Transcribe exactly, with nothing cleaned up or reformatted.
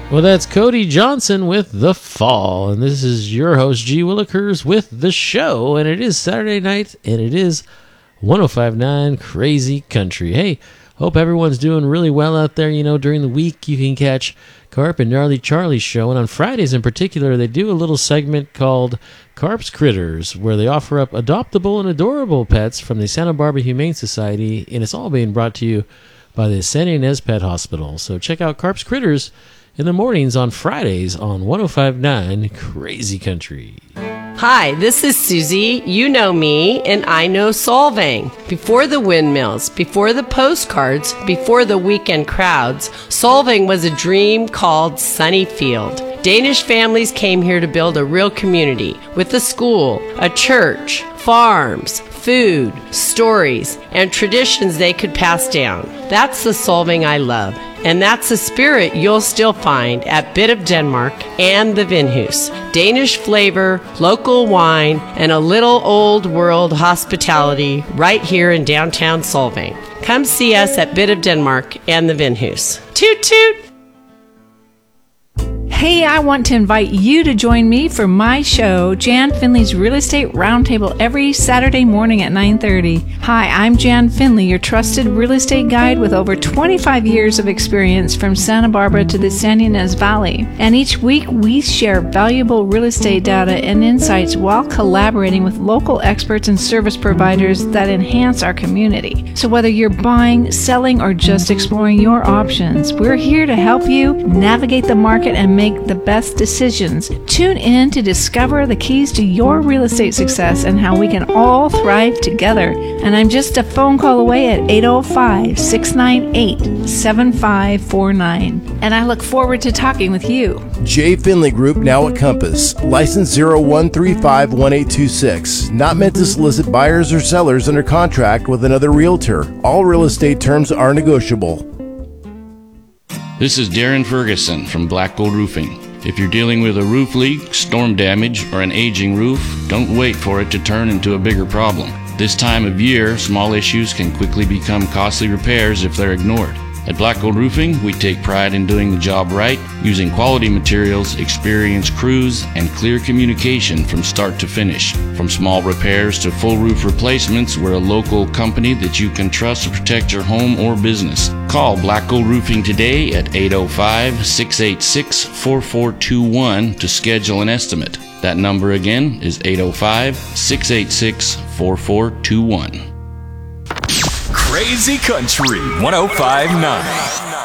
Well, that's Cody Johnson with The Fall, and this is your host, G. Willikers, with the show, and it is Saturday night, and it is one oh five point nine Crazy Country. Hey, hope everyone's doing really well out there. You know, during the week, you can catch Carp and Gnarly Charlie's show, and on Fridays in particular, they do a little segment called Carp's Critters, where they offer up adoptable and adorable pets from the Santa Barbara Humane Society, and it's all being brought to you by the Santa Ynez Pet Hospital. So check out Carp's Critters in the mornings on Fridays on one oh five point nine Crazy Country. Hi, this is Susie. You know me, and I know Solvang. Before the windmills, before the postcards, before the weekend crowds, Solvang was a dream called Sunnyfield. Danish families came here to build a real community with a school, a church, farms, food, stories, and traditions they could pass down. That's the Solvang I love. And that's the spirit you'll still find at Bit of Denmark and the Vinhus. Danish flavor, local wine, and a little old world hospitality right here in downtown Solvang. Come see us at Bit of Denmark and the Vinhus. Toot toot! Hey, I want to invite you to join me for my show, Jan Finley's Real Estate Roundtable, every Saturday morning at nine thirty. Hi, I'm Jan Finley, your trusted real estate guide with over twenty-five years of experience from Santa Barbara to the Santa Ynez Valley. And each week, we share valuable real estate data and insights while collaborating with local experts and service providers that enhance our community. So whether you're buying, selling, or just exploring your options, we're here to help you navigate the market and make the best decisions. Tune in to discover the keys to your real estate success and how we can all thrive together. And I'm just a phone call away at eight oh five, six nine eight, seven five four nine. And I look forward to talking with you. J. Finley Group, now at Compass. License zero one three five one eight two six. Not meant to solicit buyers or sellers under contract with another realtor. All real estate terms are negotiable. This is Darren Ferguson from Black Gold Roofing. If you're dealing with a roof leak, storm damage, or an aging roof, don't wait for it to turn into a bigger problem. This time of year, small issues can quickly become costly repairs if they're ignored. At Black Gold Roofing, we take pride in doing the job right, using quality materials, experienced crews, and clear communication from start to finish. From small repairs to full roof replacements, we're a local company that you can trust to protect your home or business. Call Black Gold Roofing today at eight oh five, six eight six, four four two one to schedule an estimate. That number again is eight oh five, six eight six, four four two one. Crazy Country one oh five point nine.